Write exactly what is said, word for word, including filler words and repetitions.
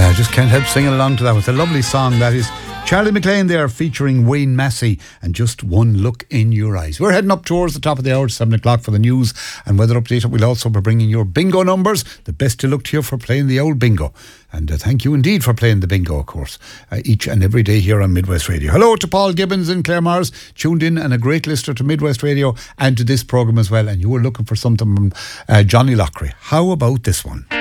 I just can't help singing along to that. It's a lovely song. That is Charlie McLean there featuring Wayne Massey and Just One Look in Your Eyes. We're heading up towards the top of the hour, seven o'clock for the news and weather update. We'll also be bringing your bingo numbers. The best to look to you for playing the old bingo. And uh, thank you indeed for playing the bingo, of course, uh, each and every day here on Midwest Radio. Hello to Paul Gibbons in Claremars, tuned in and a great listener to Midwest Radio and to this programme as well. And you were looking for something from uh, Johnny Lockery. How about this one?